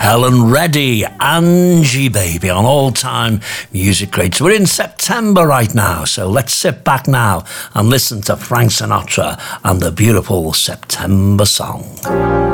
Helen Reddy, Angie Baby on All Time Music Greats. We're in September right now, so let's sit back now and listen to Frank Sinatra and the beautiful September Song.